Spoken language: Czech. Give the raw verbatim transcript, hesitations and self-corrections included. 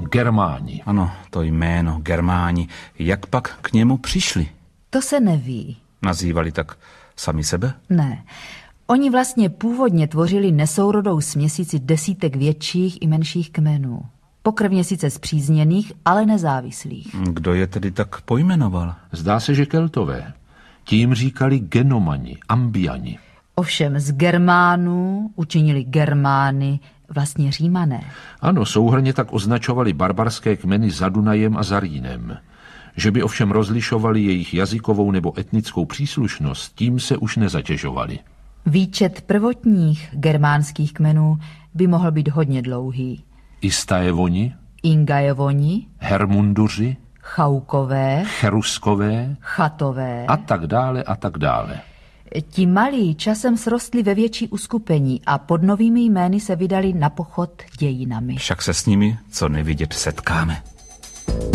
Germáni. Ano, to jméno, Germáni. Jak pak k němu přišli? To se neví. Nazývali tak sami sebe? Ne. Oni vlastně původně tvořili nesourodou směsici desítek větších i menších kmenů. Pokrvně sice spřízněných, ale nezávislých. Kdo je tedy tak pojmenoval? Zdá se, že Keltové. Tím říkali Genomani, Ambiani. Ovšem z Germánů učinili Germány vlastně Římané. Ano, souhrnně tak označovali barbarské kmeny za Dunajem a za Rýnem. Že by ovšem rozlišovali jejich jazykovou nebo etnickou příslušnost, tím se už nezatěžovali. Výčet prvotních germánských kmenů by mohl být hodně dlouhý. Istajevoni, Ingajevoni, Hermunduři, Chaukové, Cheruskové Chatové a tak dále a tak dále. Ti malí časem srostli ve větší uskupení a pod novými jmény se vydali na pochod dějinami. Však se s nimi, co nevidět, setkáme.